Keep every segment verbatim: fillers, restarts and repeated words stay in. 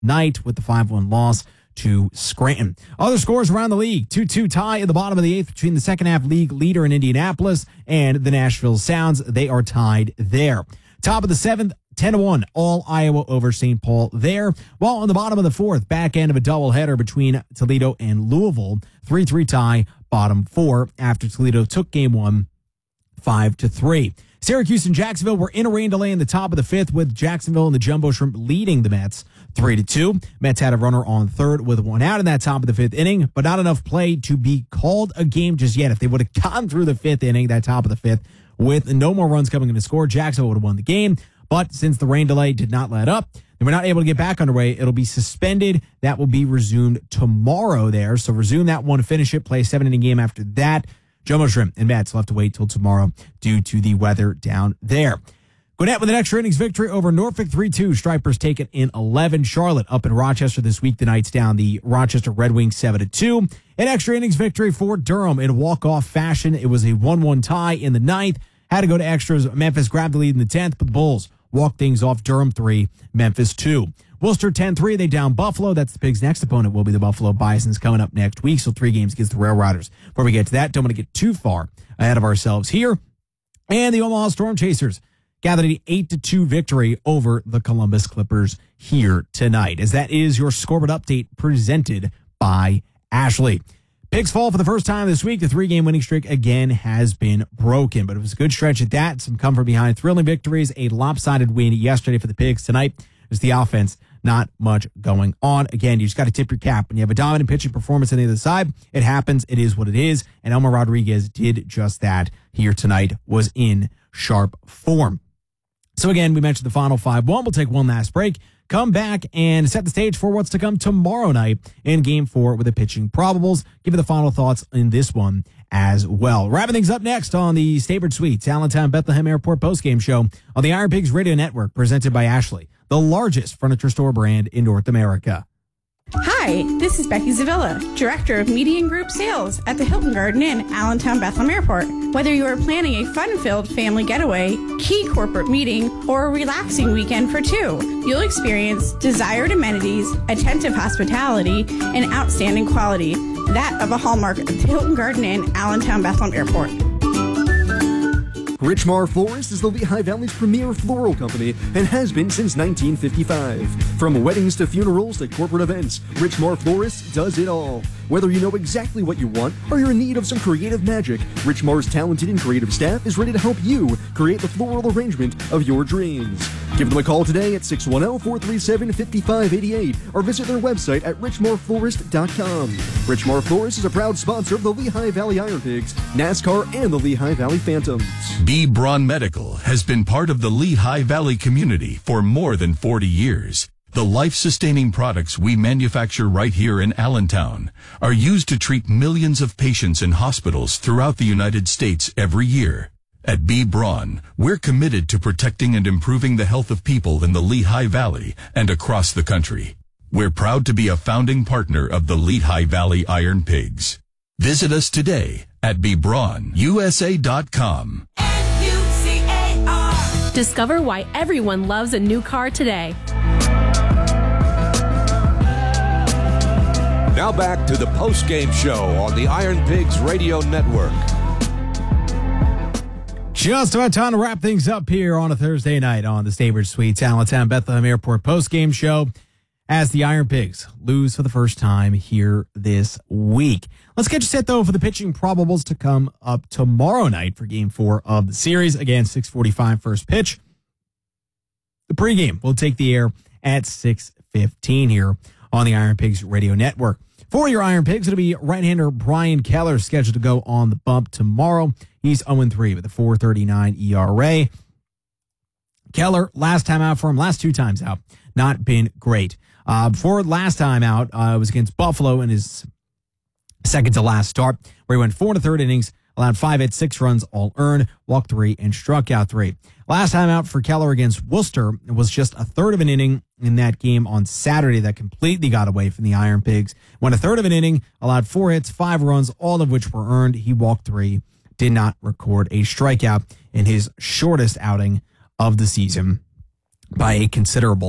night with the five one loss to Scranton. Other scores around the league. two two tie in the bottom of the eighth between the second half league leader in Indianapolis and the Nashville Sounds. They are tied there. Top of the seventh, ten to one, all Iowa over Saint Paul there. While on the bottom of the fourth, back end of a doubleheader between Toledo and Louisville, three three tie, bottom four, after Toledo took game one, five to three. Syracuse and Jacksonville were in a rain delay in the top of the fifth, with Jacksonville and the Jumbo Shrimp leading the Mets three to two. Mets had a runner on third with one out in that top of the fifth inning, but not enough play to be called a game just yet. If they would have gotten through the fifth inning, that top of the fifth, with no more runs coming in to score, Jacksonville would have won the game. But since the rain delay did not let up, they were not able to get back underway. It'll be suspended. That will be resumed tomorrow there. So resume that one, finish it, play a seven-inning game after that. Jumbo Shrimp and Mets will have to wait till tomorrow due to the weather down there. Gwinnett with an extra innings victory over Norfolk three two. Stripers take it in eleven. Charlotte up in Rochester this week. The Knights down the Rochester Red Wings seven to two. An extra innings victory for Durham in walk-off fashion. It was a one one tie in the ninth. Had to go to extras. Memphis grabbed the lead in the tenth, but the Bulls walked things off. Durham three, Memphis two. Worcester ten three, they down Buffalo. That's the Pigs' next opponent will be the Buffalo Bisons coming up next week. So three games against the Rail Riders. Before we get to that, don't want to get too far ahead of ourselves here. And the Omaha Storm Chasers gathered an eight to two victory over the Columbus Clippers here tonight. As that is your scoreboard update presented by Ashley. Pigs fall for the first time this week. The three-game winning streak again has been broken, but it was a good stretch at that. Some come from behind, thrilling victories, a lopsided win yesterday for the Pigs. Tonight is the offense. Not much going on. Again, you just got to tip your cap. When you have a dominant pitching performance on the other side, it happens. It is what it is. And Elmer Rodriguez did just that here tonight, was in sharp form. So again, we mentioned the final five one. We'll take one last break, come back, and set the stage for what's to come tomorrow night in game four with the pitching probables. Give you the final thoughts in this one as well. Wrapping things up next on the Staybridge Suites Allentown Bethlehem Airport postgame show on the Iron Pigs Radio Network, presented by Ashley, the largest furniture store brand in North America. Hi, this is Becky Zavilla, Director of Media and Group Sales at the Hilton Garden Inn, Allentown Bethlehem Airport. Whether you are planning a fun-filled family getaway, key corporate meeting, or a relaxing weekend for two, you'll experience desired amenities, attentive hospitality, and outstanding quality, that of a hallmark of the Hilton Garden Inn, Allentown Bethlehem Airport. Richmar Florist is the Lehigh Valley's premier floral company and has been since nineteen fifty-five. From weddings to funerals to corporate events, Richmar Florist does it all. Whether you know exactly what you want or you're in need of some creative magic, Richmar's talented and creative staff is ready to help you create the floral arrangement of your dreams. Give them a call today at six one zero, four three seven, five five eight eight or visit their website at richmar florist dot com. Richmar Florist is a proud sponsor of the Lehigh Valley Iron Pigs, NASCAR, and the Lehigh Valley Phantoms. B. Braun Medical has been part of the Lehigh Valley community for more than forty years. The life-sustaining products we manufacture right here in Allentown are used to treat millions of patients in hospitals throughout the United States every year. At B. Braun, we're committed to protecting and improving the health of people in the Lehigh Valley and across the country. We're proud to be a founding partner of the Lehigh Valley Iron Pigs. Visit us today at b braun u s a dot com. Discover why everyone loves a new car today. Now back to the post-game show on the Iron Pigs Radio Network. Just about time to wrap things up here on a Thursday night on the Staybridge Suites Allentown Bethlehem Airport post-game show as the Iron Pigs lose for the first time here this week. Let's get you set, though, for the pitching probables to come up tomorrow night for game four of the series. Again, six forty-five first pitch. The pregame will take the air at six fifteen here on the Iron Pigs Radio Network. For your Iron Pigs, it'll be right-hander Brian Keller scheduled to go on the bump tomorrow. He's oh and three with a four thirty-nine E R A. Keller, last time out for him, last two times out, not been great. Uh, before last time out, uh, it was against Buffalo in his second to last start, where he went four and a third innings, allowed five hits, six runs, all earned, walked three, and struck out three. Last time out for Keller against Worcester, it was just a third of an inning in that game on Saturday that completely got away from the Iron Pigs. Went a third of an inning, allowed four hits, five runs, all of which were earned. He walked three, did not record a strikeout in his shortest outing of the season by a considerable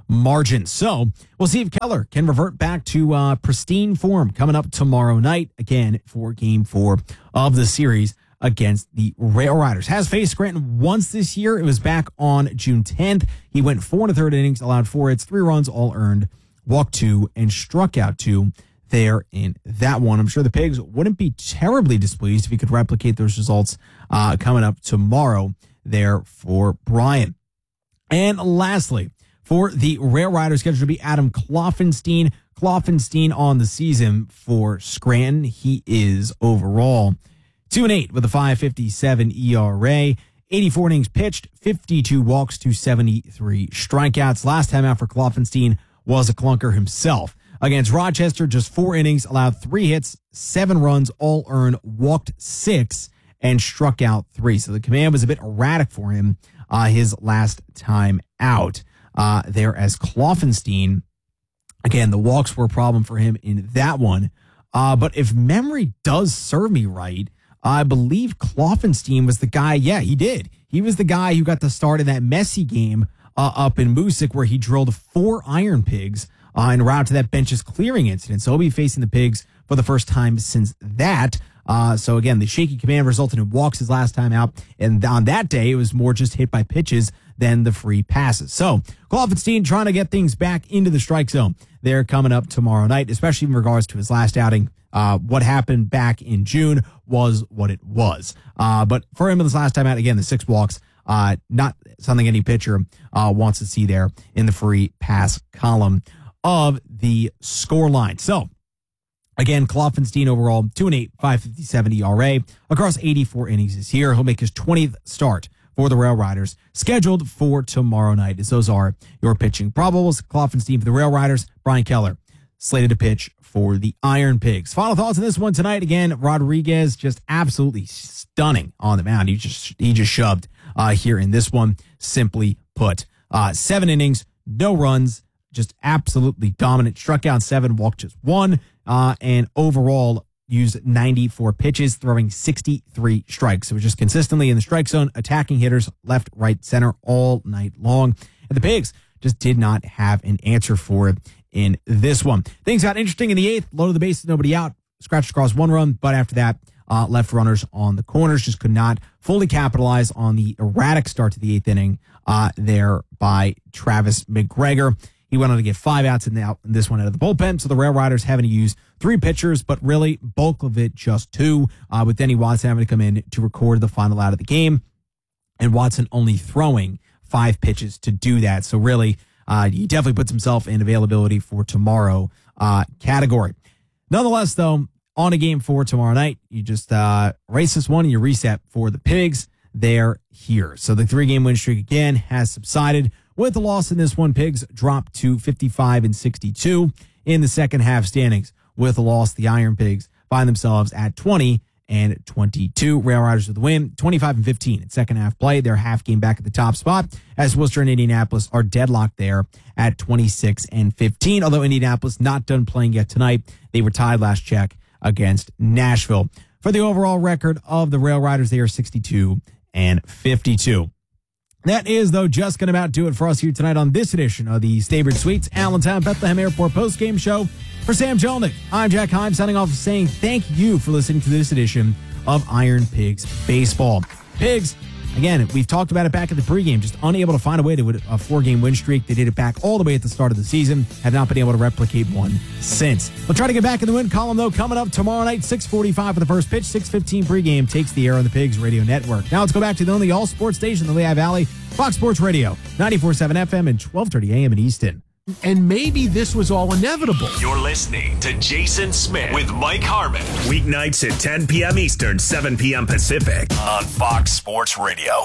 margin. So we'll see if Keller can revert back to uh, pristine form coming up tomorrow night, again, for game four of the series against the Rail Riders. Has faced Scranton once this year. It was back on June tenth. He went four and a third innings, allowed four hits, three runs, all earned, walked two, and struck out two there in that one. I'm sure the Pigs wouldn't be terribly displeased if he could replicate those results uh, coming up tomorrow there for Brian. And lastly, for the Rail Riders, scheduled to be Adam Kloffenstein. Kloffenstein on the season for Scranton. He is overall two and eight with a five fifty-seven E R A. eighty-four innings pitched, fifty-two walks to seventy-three strikeouts. Last time out for Kloffenstein was a clunker himself. Against Rochester, just four innings, allowed three hits, seven runs, all earned, walked six, and struck out three. So the command was a bit erratic for him uh, his last time out. Uh, there as Kloffenstein, again, the walks were a problem for him in that one. Uh, but if memory does serve me right, I believe Kloffenstein was the guy. Yeah, he did. He was the guy who got the start in that messy game uh, up in Moosic where he drilled four Iron Pigs uh, en route to that benches clearing incident. So he'll be facing the Pigs for the first time since that. Uh, so again, the shaky command resulted in walks his last time out. And on that day, it was more just hit by pitches than the free passes. So Kloffenstein trying to get things back into the strike zone. They're coming up tomorrow night, especially in regards to his last outing. Uh, what happened back in June was what it was. Uh, but for him this last time out, again, the six walks, uh, not something any pitcher uh, wants to see there in the free pass column of the score line. So again, Kloffenstein overall, two and eight, five fifty-seven E R A across eighty-four innings this year. He'll make his twentieth start for the Rail Riders, scheduled for tomorrow night, as those are your pitching probables. Kloffenstein for the Rail Riders, Brian Keller slated to pitch for the Iron Pigs. Final thoughts on this one tonight. Again, Rodriguez just absolutely stunning on the mound. He just he just shoved uh, here in this one, simply put. Uh, seven innings, no runs, just absolutely dominant. Struck out seven, walked just one, uh, and overall used ninety-four pitches, throwing sixty-three strikes. So it was just consistently in the strike zone, attacking hitters left, right, center all night long. And the Pigs just did not have an answer for it in this one. Things got interesting in the eighth. Loaded the bases, nobody out. Scratched across one run, but after that, uh, left runners on the corners. Just could not fully capitalize on the erratic start to the eighth inning uh, there by Travis McGregor. He went on to get five outs in, the out, in this one out of the bullpen. So the Rail Riders having to use three pitchers, but really bulk of it just two, uh, with Denny Watson having to come in to record the final out of the game, and Watson only throwing five pitches to do that. So really, uh, he definitely puts himself in availability for tomorrow uh, category. Nonetheless, though, on a game for tomorrow night, you just uh, erase this one and you reset for the Pigs. They're here. So the three-game win streak again has subsided. With the loss in this one, Pigs dropped to fifty-five and sixty-two in the second half standings. With the loss, the Iron Pigs find themselves at twenty and twenty-two. Rail Riders with the win, twenty-five and fifteen in second half play. They're half game back at the top spot, as Worcester and Indianapolis are deadlocked there at twenty-six and fifteen. Although Indianapolis not done playing yet tonight, they were tied last check against Nashville. For the overall record of the Rail Riders, they are sixty-two and fifty-two. That is, though, just going to about do it for us here tonight on this edition of the Staybridge Suites Allentown Bethlehem Airport postgame show. For Sam Jelnick, I'm Jack Heim, signing off saying thank you for listening to this edition of Iron Pigs Baseball. Pigs, again, we've talked about it back at the pregame, just unable to find a way to win a four-game win streak. They did it back all the way at the start of the season, have not been able to replicate one since. We'll try to get back in the win column, though, coming up tomorrow night, six forty-five for the first pitch, six fifteen pregame takes the air on the Pigs Radio Network. Now let's go back to the only all-sports station in the Lehigh Valley, Fox Sports Radio, ninety-four point seven F M and twelve thirty A M in Easton. And maybe this was all inevitable. You're listening to Jason Smith with Mike Harmon. Weeknights at ten p.m. Eastern, seven p.m. Pacific on Fox Sports Radio.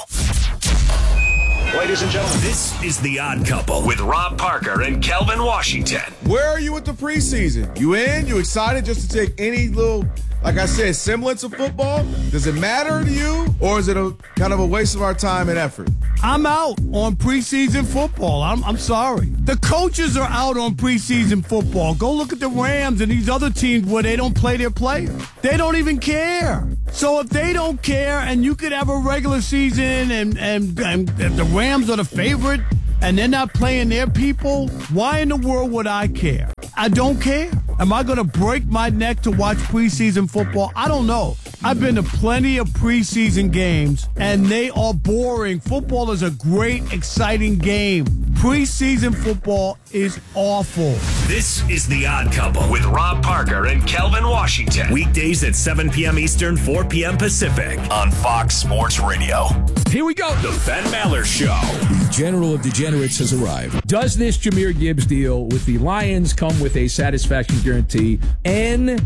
Ladies and gentlemen, this is The Odd Couple with Rob Parker and Kelvin Washington. Where are you with the preseason? You in? You excited just to take any little, like I said, semblance of football? Does it matter to you, or is it a kind of a waste of our time and effort? I'm out on preseason football. I'm, I'm sorry. The coaches are out on preseason football. Go look at the Rams and these other teams where they don't play their players. They don't even care. So if they don't care and you could have a regular season and, and, and the Rams are the favorite and they're not playing their people, why in the world would I care? I don't care. Am I going to break my neck to watch preseason football? I don't know. I've been to plenty of preseason games, and they are boring. Football is a great, exciting game. Preseason football is awful. This is The Odd Couple with Rob Parker and Kelvin Washington. Weekdays at seven p.m. Eastern, four p.m. Pacific on Fox Sports Radio. Here we go. The Ben Maller Show. The General of Degenerates has arrived. Does this Jahmyr Gibbs deal with the Lions come with a satisfaction guarantee? N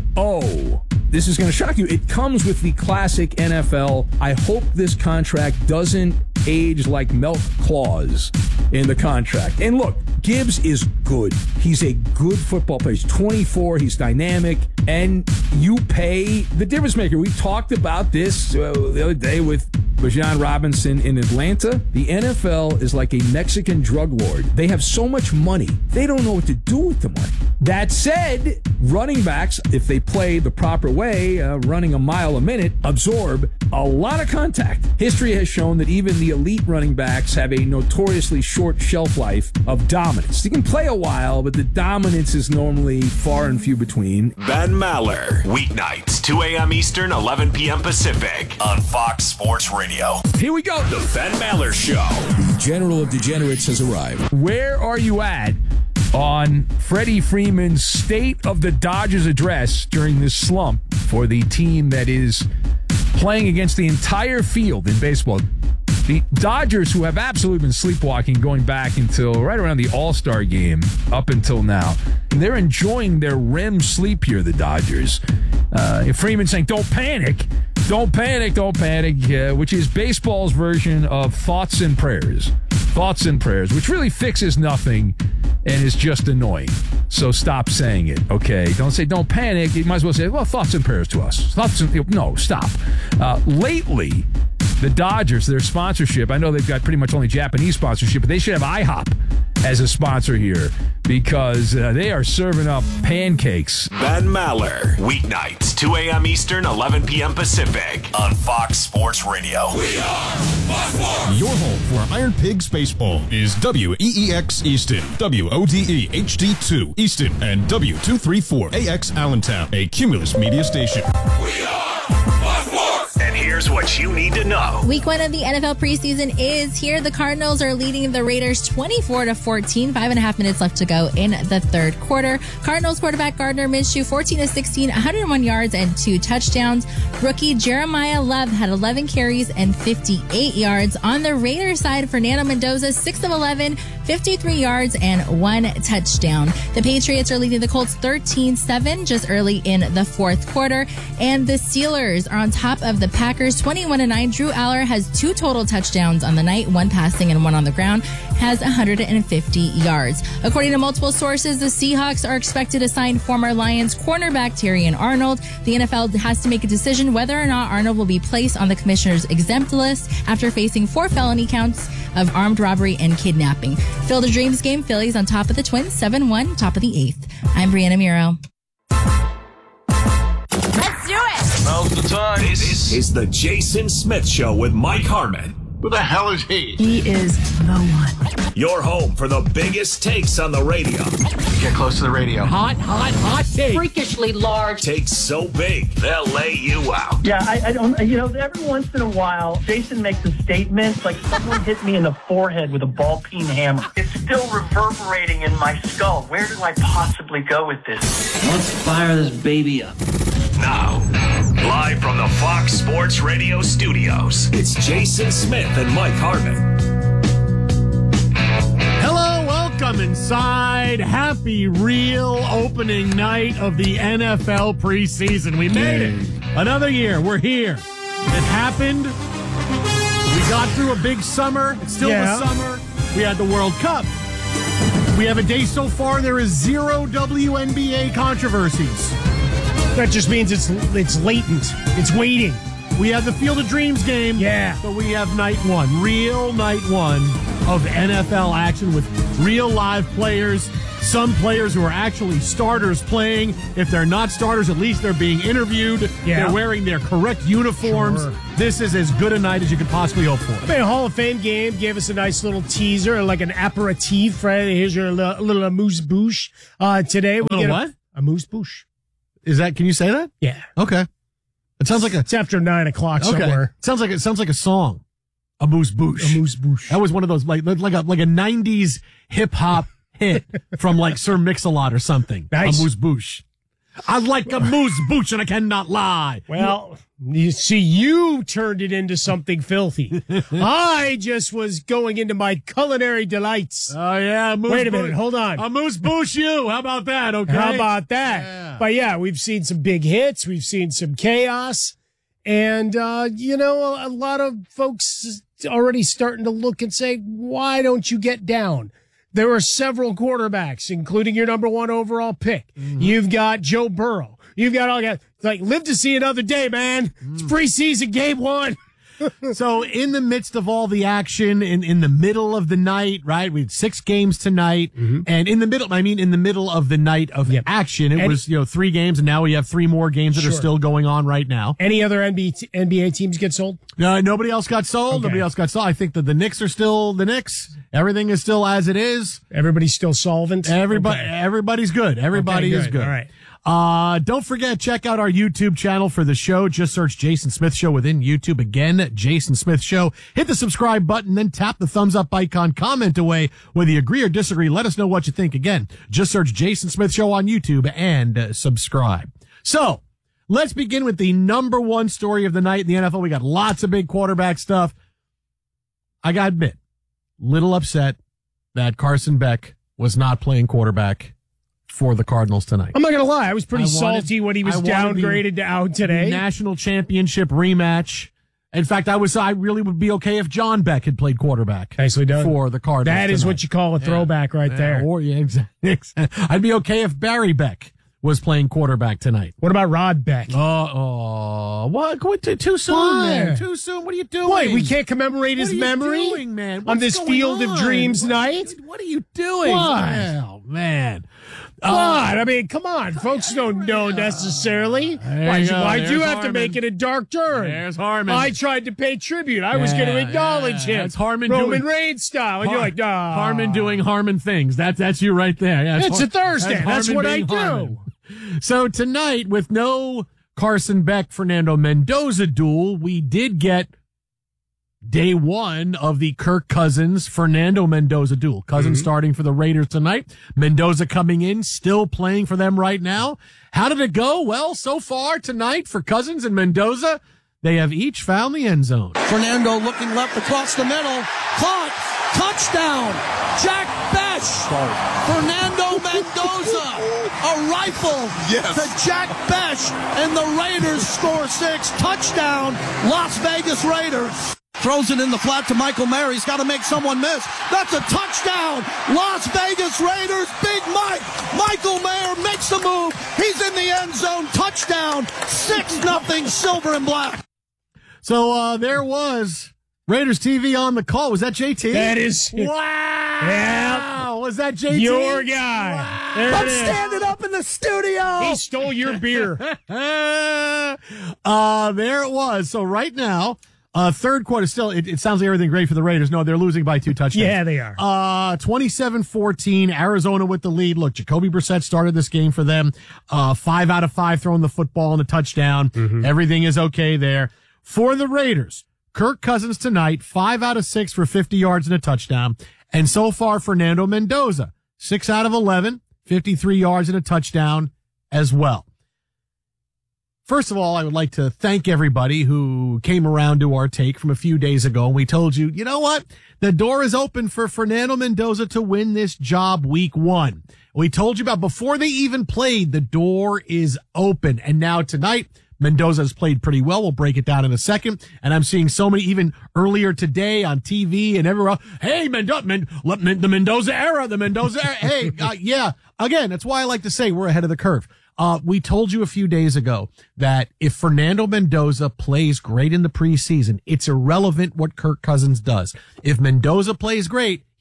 O This is going to shock you. It comes with the classic N F L. I hope this contract doesn't age like milk clause in the contract. And look, Gibbs is good. He's a good football player. He's twenty-four. He's dynamic. And you pay the difference maker. We talked about this uh, the other day with Bijan Robinson in Atlanta. The N F L is like a Mexican drug lord. They have so much money, they don't know what to do with the money. That said, running backs, if they play the proper way, uh, running a mile a minute, absorb a lot of contact. History has shown that even the elite running backs have a notoriously short shelf life of dominance. You can play a while, but the dominance is normally far and few between. Ben Maller, weeknights, two a.m. Eastern, eleven p.m. Pacific on Fox Sports Radio. Here we go. The Ben Maller Show. The General of Degenerates has arrived. Where are you at on Freddie Freeman's State of the Dodgers address during this slump for the team that is playing against the entire field in baseball? The Dodgers, who have absolutely been sleepwalking going back until right around the All-Star game up until now. And they're enjoying their R E M sleep here, the Dodgers. Uh, Freeman saying, don't panic. Don't panic, don't panic, uh, which is baseball's version of thoughts and prayers. Thoughts and prayers, which really fixes nothing and is just annoying. So stop saying it, okay? Don't say don't panic. You might as well say, well, thoughts and prayers to us. Thoughts and, no, stop. Uh, lately, the Dodgers, their sponsorship, I know they've got pretty much only Japanese sponsorship, but they should have IHOP as a sponsor here because uh, they are serving up pancakes. Ben Maller, weeknights, two a.m. Eastern, eleven p.m. Pacific on Fox Sports Radio. We are Fox Sports. Your home for Iron Pigs Baseball is W E E X Easton, W O D E H D two Easton, and W two thirty-four A X Allentown, a Cumulus media station. We are Fox Sports. And here's what you need to know. Week one of the N F L preseason is here. The Cardinals are leading the Raiders twenty-four to fourteen. Five and a half minutes left to go in the third quarter. Cardinals quarterback Gardner Minshew, fourteen to sixteen, one hundred one yards and two touchdowns. Rookie Jeremiah Love had eleven carries and fifty-eight yards. On the Raiders side, Fernando Mendoza, six of eleven, fifty-three yards and one touchdown. The Patriots are leading the Colts thirteen seven just early in the fourth quarter. And the Steelers are on top of the Packers twenty-one to nine. Drew Aller has two total touchdowns on the night, one passing and one on the ground, has one hundred fifty yards. According to multiple sources, the Seahawks are expected to sign former Lions cornerback Terrion Arnold. The N F L has to make a decision whether or not Arnold will be placed on the commissioner's exempt list after facing four felony counts of armed robbery and kidnapping. Field of Dreams game, Phillies on top of the Twins, seven one, top of the eighth. I'm Brianna Muro. Let's do it. Now's the time. This is the Jason Smith Show with Mike Harmon. Who the hell is he? He is the one. Your home for the biggest takes on the radio. Get close to the radio. Hot, hot, hot take. Freakishly large. Takes so big, they'll lay you out. Yeah, I, I don't, you know, every once in a while, Jason makes a statement like someone hit me in the forehead with a ball peen hammer. It's still reverberating in my skull. Where do I possibly go with this? Let's fire this baby up. Now, live from the Fox Sports Radio studios, it's Jason Smith and Mike Harmon. Hello, welcome inside. Happy real opening night of the N F L preseason. We made it. Another year. We're here. It happened. We got through a big summer. It's still Yeah. the summer. We had the World Cup. We have a day so far. There is zero W N B A controversies. That just means it's it's latent. It's waiting. We have the Field of Dreams game. Yeah. So we have night one, real night one of N F L action with real live players, some players who are actually starters playing. If they're not starters, at least they're being interviewed. Yeah. They're wearing their correct uniforms. Sure. This is as good a night as you could possibly hope for. I mean, a Hall of Fame game gave us a nice little teaser, like an aperitif, right? Here's your little, little amuse-bouche. Uh, today, we little get what? A, amuse-bouche. Is that? Can you say that? Yeah. Okay. It sounds like a. It's after nine o'clock Okay. somewhere. It sounds like it sounds like a song. Amuse bouche. Amuse bouche. That was one of those like like a like a nineties hip hop hit from like Sir Mix-a-Lot or something. Nice. Amuse bouche. I like amuse bouche and I cannot lie. Well, you see, you turned it into something filthy. I just was going into my culinary delights. Oh yeah. Amuse Wait a minute. bouche. Hold on. Amuse bouche you. How about that? Okay. How about that? Yeah. But yeah, we've seen some big hits. We've seen some chaos. And, uh, you know, a, a lot of folks already starting to look and say, why don't you get down? There are several quarterbacks, including your number one overall pick. Mm-hmm. You've got Joe Burrow. You've got all guys. Like, live to see another day, man. Mm. It's preseason game one. So in the midst of all the action, in, in the middle of the night, right? We had six games tonight. Mm-hmm. And in the middle, I mean, in the middle of the night of yep. action, it Any, was, you know, three games. And now we have three more games that sure. are still going on right now. Any other N B A, N B A teams get sold? No, nobody else got sold. Okay. Nobody else got sold. I think that the Knicks are still the Knicks. Everything is still as it is. Everybody's still solvent. Everybody, okay. Everybody's good. Everybody okay, is good. good. All right. Uh, don't forget, check out our YouTube channel for the show. Just search Jason Smith Show within YouTube. Again, Jason Smith Show. Hit the subscribe button, then tap the thumbs up icon. Comment away whether you agree or disagree. Let us know what you think. Again, just search Jason Smith Show on YouTube and uh, subscribe. So, let's begin with the number one story of the night in the N F L. We got lots of big quarterback stuff. I gotta admit, little upset that Carson Beck was not playing quarterback for the Cardinals tonight. I'm not going to lie. I was pretty I wanted, salty when he was I downgraded to out today. National championship rematch. In fact, I was, I really would be okay if John Beck had played quarterback. Nicely done. For the Cardinals. That is tonight. what you call a throwback yeah. right yeah, there. Or, yeah, exactly. I'd be okay if Barry Beck was playing quarterback tonight. What about Rod Beck? Oh, uh, uh, what? what too, too soon, Why? man. Too soon. What are you doing? Wait, we can't commemorate what his are you memory doing, man? on this Field on? of Dreams what, night? What are you doing? Why? Oh, man. Come on. I mean, come on. Folks don't know necessarily. Why you why do you have Harmon. to make it a dark turn? There's Harmon. I tried to pay tribute. I was Yeah, going to acknowledge yeah. him. That's Harmon Roman doing- Reigns style. And Har- you're like, nah. Harmon doing Harmon things. That's that's you right there. Yeah, It's Har- a Thursday. That's Harmon what I being do. Harmon. So tonight, with no Carson Beck, Fernando Mendoza duel, we did get day one of the Kirk Cousins, Fernando Mendoza duel. Cousins mm-hmm. starting for the Raiders tonight. Mendoza coming in, still playing for them right now. How did it go? Well, so far tonight for Cousins and Mendoza, they have each found the end zone. Fernando looking left across the middle. Caught. Touchdown. Jack Besh. Sorry. Fernando Mendoza. A rifle yes. to Jack Besh. And the Raiders score six. Touchdown. Las Vegas Raiders. Throws it in the flat to Michael Mayer. He's got to make someone miss. That's a touchdown. Las Vegas Raiders. Big Mike. Michael Mayer makes the move. He's in the end zone. Touchdown. six nothing silver and black. So uh, there was Raiders T V on the call. Was that J T? That is. Wow. Yeah. Was that J T? Your guy. Wow. There I'm it is. standing up in the studio. He stole your beer. uh, there it was. So right now, uh, third quarter still, it, it sounds like everything great for the Raiders. No, they're losing by two touchdowns. Yeah, they are. Uh, twenty-seven fourteen, Arizona with the lead. Look, Jacoby Brissett started this game for them. Uh, five out of five throwing the football and a touchdown. Mm-hmm. Everything is okay there. For the Raiders, Kirk Cousins tonight, five out of six for fifty yards and a touchdown. And so far, Fernando Mendoza, six out of eleven, fifty-three yards and a touchdown as well. First of all, I would like to thank everybody who came around to our take from a few days ago. And we told you, you know what? The door is open for Fernando Mendoza to win this job week one. We told you about before they even played, the door is open. And now tonight, Mendoza has played pretty well. We'll break it down in a second. And I'm seeing so many, even earlier today on T V and everywhere else. Hey, Mendoza, Men- the Mendoza era, the Mendoza era. Hey, uh, yeah. Again, that's why I like to say we're ahead of the curve. Uh, we told you a few days ago that if Fernando Mendoza plays great in the preseason, it's irrelevant what Kirk Cousins does. If Mendoza plays great, he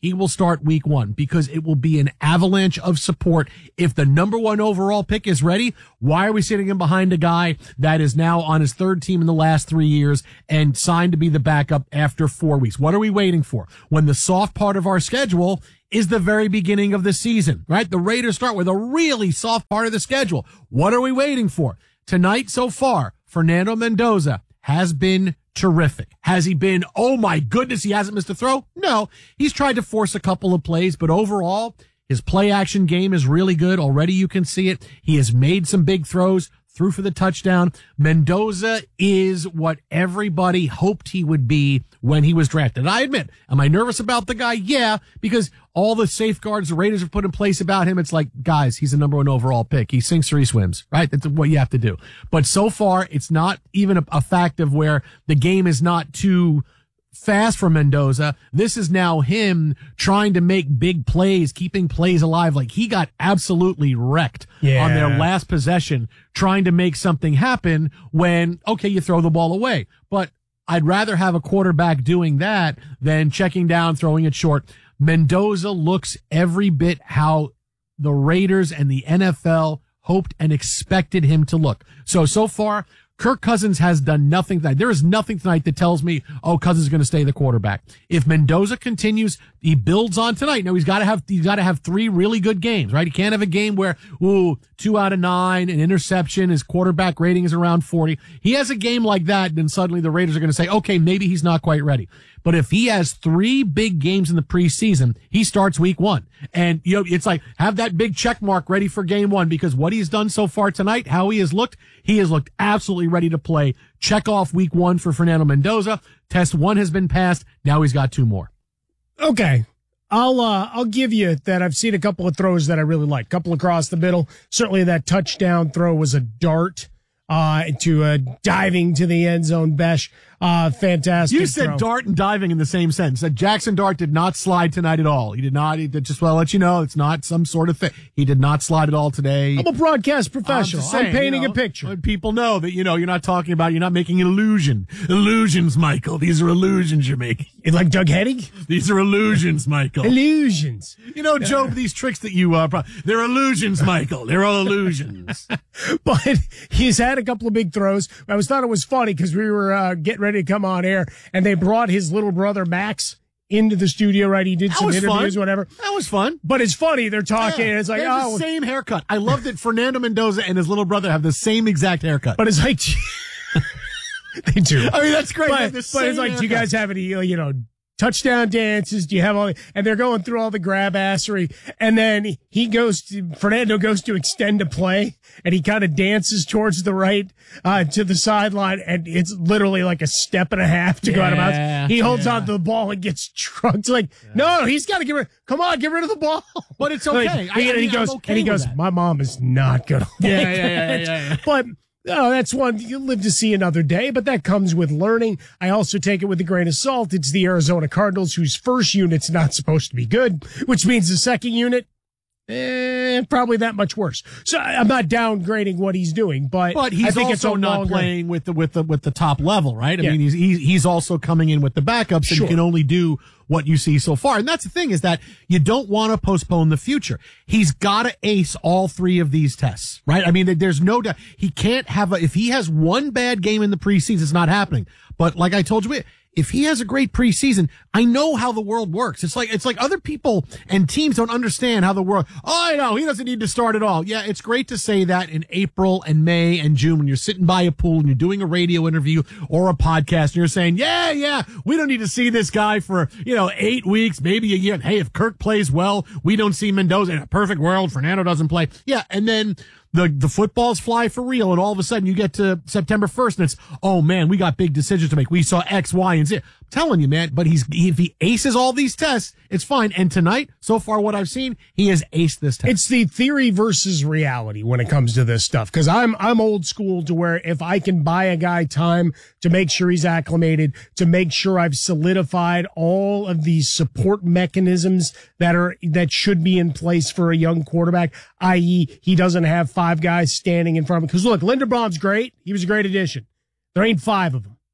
he will start week one because it will be an avalanche of support. If the number one overall pick is ready, why are we sitting him behind a guy that is now on his third team in the last three years and signed to be the backup after four weeks? What are we waiting for? When the soft part of our schedule is the very beginning of the season, right? The Raiders start with a really soft part of the schedule. What are we waiting for? Tonight so far, Fernando Mendoza has been terrific. Has he been, oh my goodness, he hasn't missed a throw? No, he's tried to force a couple of plays, but overall, his play action game is really good. Already you can see it. He has made some big throws, threw for the touchdown. Mendoza is what everybody hoped he would be when he was drafted. And I admit, am I nervous about the guy? Yeah, because all the safeguards the Raiders have put in place about him, it's like, guys, he's a number one overall pick. He sinks or he swims, right? That's what you have to do. But so far, it's not even a, a fact of where the game is not too fast for Mendoza. This is now him trying to make big plays, keeping plays alive. Like he got absolutely wrecked yeah. on their last possession, trying to make something happen when, okay, you throw the ball away. But I'd rather have a quarterback doing that than checking down, throwing it short. Mendoza looks every bit how the Raiders and the N F L hoped and expected him to look. So, so far, Kirk Cousins has done nothing tonight. There is nothing tonight that tells me, oh, Cousins is going to stay the quarterback. If Mendoza continues, he builds on tonight. Now he's got to have, he's got to have three really good games, right? He can't have a game where, ooh, two out of nine, an interception, his quarterback rating is around forty. He has a game like that, then suddenly the Raiders are going to say, okay, maybe he's not quite ready. But if he has three big games in the preseason, he starts week one. And, you know, it's like, have that big check mark ready for game one, because what he's done so far tonight, how he has looked, he has looked absolutely ready to play. Check off week one for Fernando Mendoza. Test one has been passed. Now he's got two more. Okay. I'll, uh, I'll give you that. I've seen a couple of throws that I really like. Couple across the middle. Certainly that touchdown throw was a dart, uh, to, uh, diving to the end zone. Besh. Uh, fantastic. You said throw. Dart and diving in the same sentence. That Jackson Dart did not slide tonight at all. He did not. He did, just want to let you know, it's not some sort of thing. He did not slide at all today. I'm a broadcast professional. I'm, saying, I'm painting you know, a picture. People know that, you know, you're not talking about, you're not making an illusion. Illusions, Michael. These are illusions you're making. It's like Doug Hennig? These are illusions, Michael. Illusions. You know, Joe, these tricks that you, uh, they're illusions, Michael. They're all illusions. But he's had a couple of big throws. I always thought it was funny because we were, uh, getting ready to come on air. And they brought his little brother Max into the studio, right? He did that some interviews, fun. whatever. That was fun. But it's funny. They're talking. Yeah, and it's like, they have oh, the same haircut. I love that Fernando Mendoza and his little brother have the same exact haircut. But it's like, they do. I mean, that's great. But, but it's like, haircut. Do you guys have any, you know, touchdown dances? Do you have all, and they're going through all the grab assery. And then he goes to, Fernando goes to extend a play and he kind of dances towards the right, uh, to the sideline. And it's literally like a step and a half to yeah, go out of bounds. He holds yeah. on to the ball and gets trucked. Like, yeah. no, he's got to get rid, come on, get rid of the ball. But it's okay. Like, I, and, I he goes, okay and he goes, that. my mom is not going to yeah, yeah, yeah, yeah, yeah, yeah. But, oh, that's one you live to see another day, but that comes with learning. I also take it with a grain of salt. It's the Arizona Cardinals, whose first unit's not supposed to be good, which means the second unit, eh, probably that much worse. So I'm not downgrading what he's doing, but, but he's I think also it's not longer. playing with the with the with the top level, right? I yeah. mean, he's, he's he's also coming in with the backups, sure. and you can only do what you see so far. And that's the thing, is that you don't want to postpone the future. He's got to ace all three of these tests, right? I mean, there's no doubt. He can't have a, if he has one bad game in the preseason, it's not happening. But like I told you, if he has a great preseason, I know how the world works. It's like, it's like other people and teams don't understand how the world, oh, I know, he doesn't need to start at all. Yeah, it's great to say that in April and May and June when you're sitting by a pool and you're doing a radio interview or a podcast and you're saying, yeah, yeah, we don't need to see this guy for, you know, eight weeks, maybe a year. Hey, if Kirk plays well, we don't see Mendoza. In a perfect world, Fernando doesn't play. Yeah, and then the the footballs fly for real, and all of a sudden you get to September first and it's, oh man, we got big decisions to make. We saw X, Y, and Z. I'm telling you, man, but he's, if he aces all these tests, it's fine. And tonight, so far what I've seen, he has aced this test. It's the theory versus reality when it comes to this stuff. Cause I'm, I'm old school to where if I can buy a guy time to make sure he's acclimated, to make sure I've solidified all of these support mechanisms that are, that should be in place for a young quarterback, that is he doesn't have five guys standing in front of him. Cause look, Linderbaum's great. He was a great addition. There ain't five of them.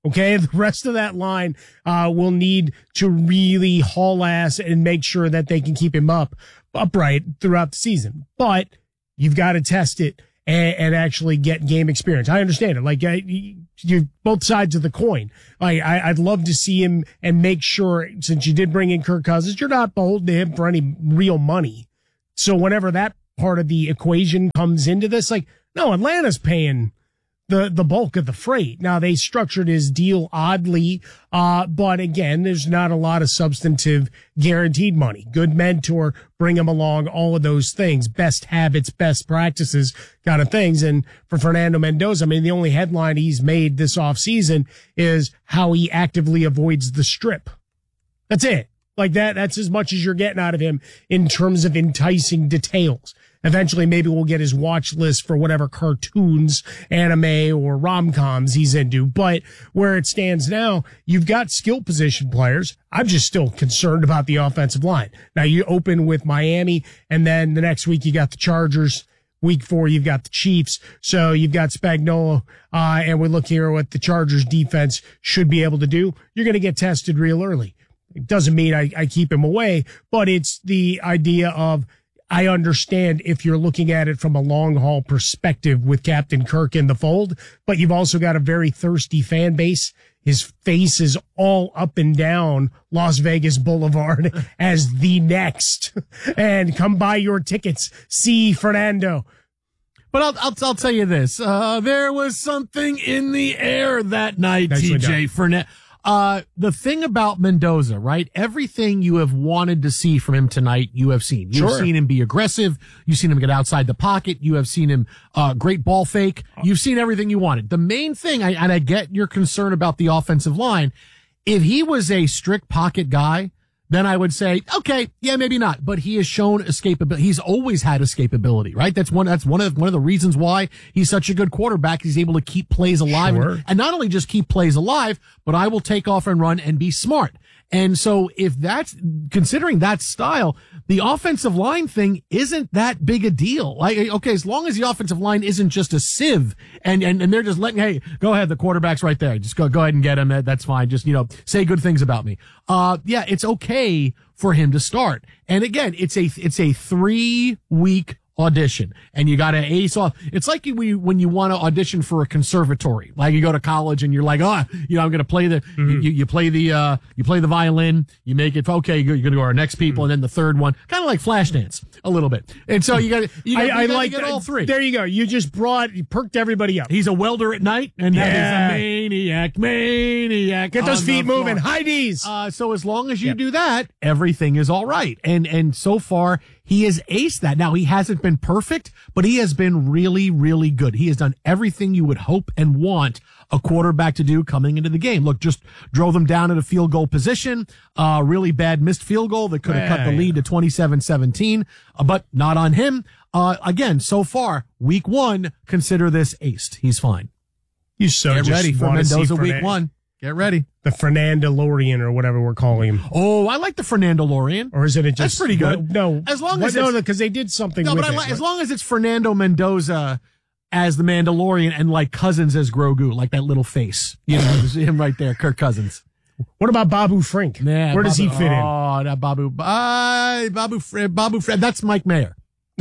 Okay, the rest of that line uh, will need to really haul ass and make sure that they can keep him up upright throughout the season. But you've got to test it and, and actually get game experience. I understand it. Like I, you, both sides of the coin. Like I, I'd love to see him and make sure, since you did bring in Kirk Cousins, you're not beholden to him for any real money. So whenever that part of the equation comes into this, like no, Atlanta's paying the the bulk of the freight. Now they structured his deal oddly, uh, but again, there's not a lot of substantive guaranteed money. Good mentor, bring him along, all of those things, best habits, best practices kind of things. And for Fernando Mendoza, I mean, the only headline he's made this offseason is how he actively avoids the strip. That's it. Like that, that's as much as you're getting out of him in terms of enticing details. Eventually, maybe we'll get his watch list for whatever cartoons, anime, or rom-coms he's into. But where it stands now, you've got skill position players. I'm just still concerned about the offensive line. Now, you open with Miami, and then the next week you got the Chargers. Week four, you've got the Chiefs. So you've got Spagnuolo, uh, and we look here at what the Chargers defense should be able to do. You're going to get tested real early. It doesn't mean I, I keep him away, but it's the idea of I understand if you're looking at it from a long haul perspective with Captain Kirk in the fold, but you've also got a very thirsty fan base. His face is all up and down Las Vegas Boulevard as the next. And come buy your tickets. See Fernando. But I'll, I'll, I'll tell you this. Uh, there was something in the air that night, T J Fernando. Uh, the thing about Mendoza, right? Everything you have wanted to see from him tonight, you have seen. You've Sure. seen him be aggressive. You've seen him get outside the pocket. You have seen him, uh, great ball fake. You've seen everything you wanted. The main thing, I, and I get your concern about the offensive line. If he was a strict pocket guy, then I would say, okay, yeah, maybe not. But he has shown escapability. He's always had escapability, right? That's one, that's one of, one of the reasons why he's such a good quarterback. He's able to keep plays alive. Sure. And, and not only just keep plays alive, but I will take off and run and be smart. And so if that's, considering that style, the offensive line thing isn't that big a deal. Like, okay, as long as the offensive line isn't just a sieve and, and, and they're just letting, hey, go ahead, the quarterback's right there. Just go, go ahead and get him. That, that's fine. Just, you know, say good things about me. Uh, yeah, it's okay for him to start. And again, it's a, it's a three week audition and you got to ace off. It's like you, when you want to audition for a conservatory, like you go to college and you're like, oh, you know, I'm going to play the, mm-hmm. you, you play the, uh, you play the violin, you make it, okay, you're going to go to our next people. Mm-hmm. And then the third one, kind of like Flashdance a little bit. And so you got to, you got I, I to like get all three. There you go. You just brought, you perked everybody up. He's a welder at night and that Yeah. is a maniac, maniac. Get those on feet the floor. moving. High D's. Uh, so as long as you Yep. do that, everything is all right. And, and so far he has aced that. Now he hasn't been perfect, but he has been really, really good. He has done everything you would hope and want a quarterback to do coming into the game. Look, just drove them down at a field goal position. Uh, really bad missed field goal that could have cut the Yeah, lead to twenty-seven seventeen, uh, but not on him. Uh, again, so far, week one, consider this aced. He's fine. You so Get just ready for wanna see Mendoza week Fernan- one. Get ready. The Fernando Lorian or whatever we're calling him. Oh, I like the Fernando Lorian. Or is it a just That's pretty good. No, As long what- as no, it's- because they did something. No, with but I it, like, right? as long as it's Fernando Mendoza as the Mandalorian and like Cousins as Grogu, like that little face. You know, there's him right there, Kirk Cousins. What about Babu Frink? Yeah, Where does he Babu- fit in? Oh, that Babu, uh, Babu, Fr- Babu, Fr- that's Mike Mayer.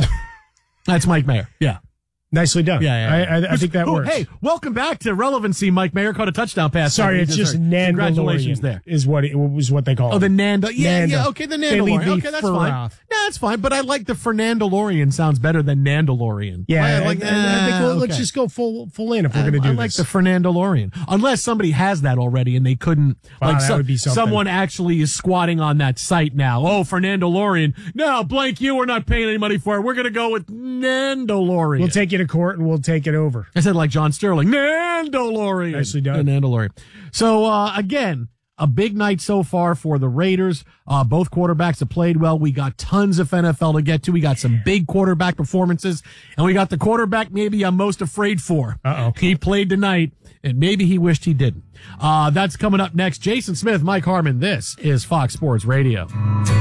That's Mike Mayer. Yeah. Nicely done. Yeah, yeah, yeah. I, I, I think that Oh, works. Hey, welcome back to Relevancy. Mike Mayer caught a touchdown pass. Sorry, it's just Nandalorian. Congratulations there. Is what it was what they call Oh, it. the Nando. Yeah, Nando. yeah. Okay, the They leave Nandalorian. the Okay, that's fur fine. off. No, that's fine. But I like the Fernandalorian. Sounds better than Nandalorian. Yeah, I I, like. I, I think we'll, uh, let's okay. just go full full in if we're I, going to do I like this. the Fernandalorian, unless somebody has that already and they couldn't. Wow, like that so- would be something. someone actually is squatting on that site now. Oh, Fernandalorian. No, blank you. We're not paying any money for it. We're going to go with Nandalorian. We'll take you to court and we'll take it over. I said like John Sterling. Nandalorian. Nicely done. Uh, Nandalorian. So uh, again, a big night so far for the Raiders. Uh, both quarterbacks have played well. We got tons of N F L to get to. We got some big quarterback performances, and we got the quarterback maybe I'm most afraid for. Uh-oh. He played tonight, and maybe he wished he didn't. Uh, that's coming up next. Jason Smith, Mike Harmon. This is Fox Sports Radio.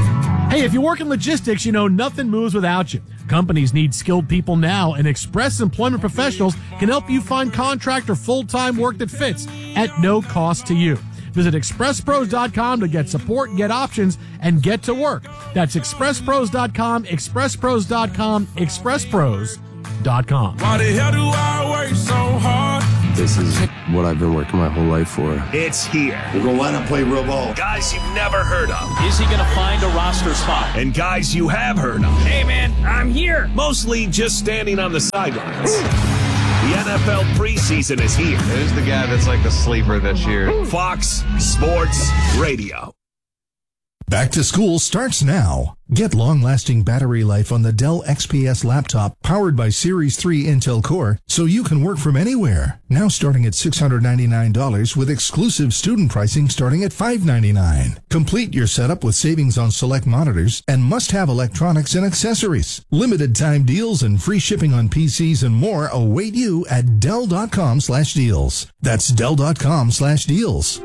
Hey, if you work in logistics, you know nothing moves without you. Companies need skilled people now, and Express Employment Professionals can help you find contract or full-time work that fits at no cost to you. Visit express pros dot com to get support, get options, and get to work. That's express pros dot com, express pros dot com, express pros dot com. Why the hell do I work so hard? This is what I've been working my whole life for. It's here. We're going to line up, play real ball. Guys you've never heard of. Is he going to find a roster spot? And guys you have heard of. Hey, man, I'm here. Mostly just standing on the sidelines. The N F L preseason is here. Who's the guy that's like the sleeper this year? Fox Sports Radio. Back to school starts now. Get long-lasting battery life on the Dell X P S laptop powered by Series three Intel Core so you can work from anywhere. Now starting at six hundred ninety-nine dollars with exclusive student pricing starting at five hundred ninety-nine dollars. Complete your setup with savings on select monitors and must-have electronics and accessories. Limited time deals and free shipping on P Cs and more await you at Dell.com slash deals. That's Dell.com slash deals.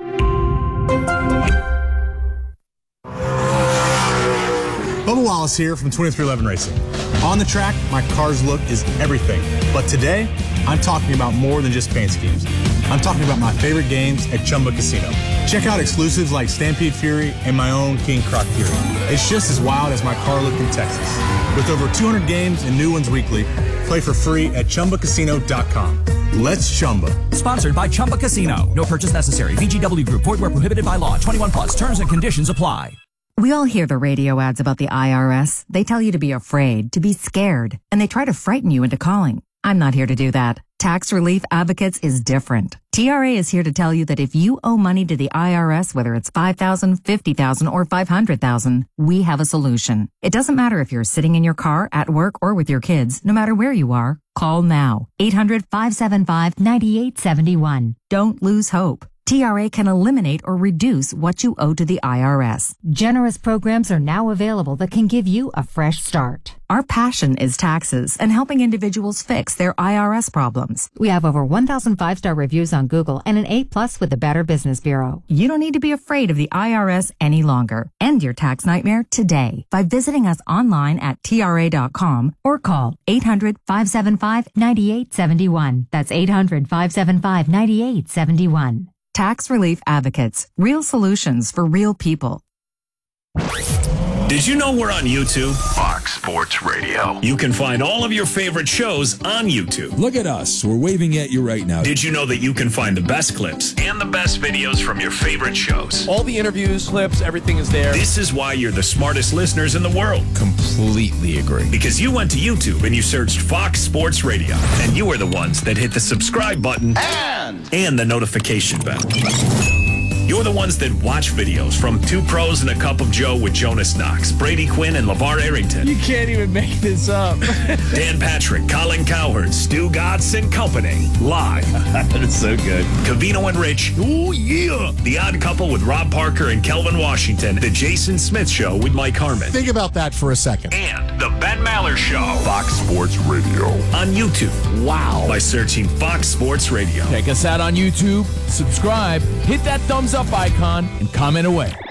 Bubba Wallace here from twenty-three eleven Racing. On the track, my car's look is everything. But today, I'm talking about more than just paint schemes. I'm talking about my favorite games at Chumba Casino. Check out exclusives like Stampede Fury and my own King Croc Fury. It's just as wild as my car look in Texas. With over two hundred games and new ones weekly, play for free at Chumba Casino dot com. Let's Chumba. Sponsored by Chumba Casino. No purchase necessary. V G W Group. Void where prohibited by law. twenty-one plus. Terms and conditions apply. We all hear the radio ads about the I R S. They tell you to be afraid, to be scared, and they try to frighten you into calling. I'm not here to do that. Tax Relief Advocates is different. T R A is here to tell you that if you owe money to the I R S, whether it's five thousand dollars, fifty thousand dollars, or five hundred thousand dollars, we have a solution. It doesn't matter if you're sitting in your car, at work, or with your kids. No matter where you are, call now. eight hundred, five seven five, nine eight seven one. Don't lose hope. T R A can eliminate or reduce what you owe to the I R S. Generous programs are now available that can give you a fresh start. Our passion is taxes and helping individuals fix their I R S problems. We have over one thousand five-star reviews on Google and an A plus with the Better Business Bureau. You don't need to be afraid of the I R S any longer. End your tax nightmare today by visiting us online at T R A dot com or call eight hundred, five seven five, nine eight seven one. That's eight hundred, five seven five, nine eight seven one. Tax Relief Advocates. Real solutions for real people. Did you know we're on YouTube? Fox Sports Radio. You can find all of your favorite shows on YouTube. Look at us. We're waving at you right now. Did you know that you can find the best clips and the best videos from your favorite shows? All the interviews, clips, everything is there. This is why you're the smartest listeners in the world. Completely agree. Because you went to YouTube and you searched Fox Sports Radio, and you are the ones that hit the subscribe button and, and the notification bell. You're the ones that watch videos from Two Pros and a Cup of Joe with Jonas Knox, Brady Quinn, and LeVar Arrington. You can't even make this up. Dan Patrick, Colin Cowherd, Stu Gatz, and company. Live. That is so good. Covino and Rich. Oh, yeah. The Odd Couple with Rob Parker and Kelvin Washington. The Jason Smith Show with Mike Harmon. Think about that for a second. And The Ben Maller Show. Fox Sports Radio. On YouTube. Wow. By searching Fox Sports Radio. Check us out on YouTube. Subscribe. Hit that thumbs up icon and comment away.